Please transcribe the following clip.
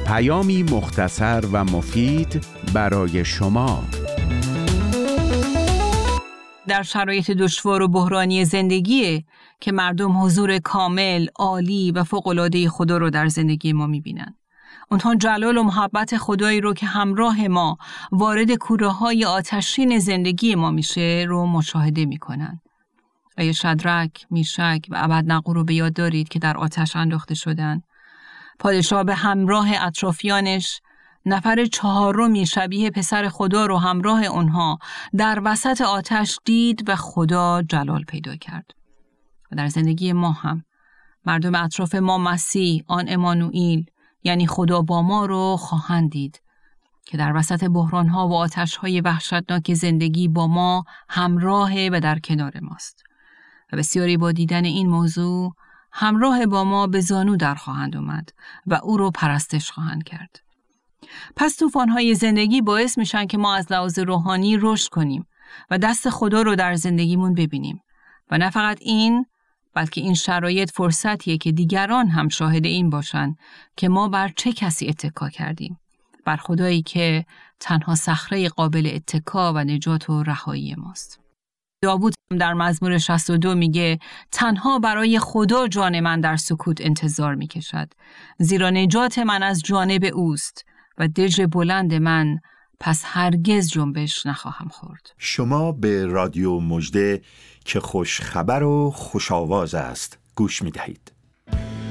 پیامی مختصر و مفید برای شما. در شرایط دشوار و بحرانی زندگیه که مردم حضور کامل، عالی و فوق‌العاده خدا رو در زندگی ما می‌بینن. اونها جلال و محبت خدایی رو که همراه ما وارد کوره‌های آتشین زندگی ما میشه رو مشاهده می‌کنن. آیا شدرک، میشک و ابدنغو رو به یاد دارید که در آتش انداخته شدن؟ پادشاه به همراه اطرافیانش نفر چهارمی شبیه پسر خدا رو همراه اونها در وسط آتش دید و خدا جلال پیدا کرد. و در زندگی ما هم مردم اطراف ما مسیح، آن امانوئیل، یعنی خدا با ما رو خواهند دید که در وسط بحران‌ها و آتش‌های وحشتناک زندگی با ما همراه و در کنار ماست. و بسیاری با دیدن این موضوع همراه با ما به زانو در خواهند اومد و او رو پرستش خواهند کرد. پس طوفان‌های زندگی باعث میشن که ما از لحاظ روحانی رشد کنیم و دست خدا رو در زندگیمون ببینیم. و نه فقط این، بلکه این شرایط فرصتیه که دیگران هم شاهد این باشن که ما بر چه کسی اتکا کردیم. بر خدایی که تنها صخره قابل اتکا و نجات و رهایی ماست. داوود در مزمور 62 میگه تنها برای خدا جان من در سکوت انتظار میکشد، زیرا نجات من از جانب اوست و دژ بلند من پس هرگز جنبش نخواهم خورد. شما به رادیو مژده که خوش خبر و خوش آواز است گوش میدهید.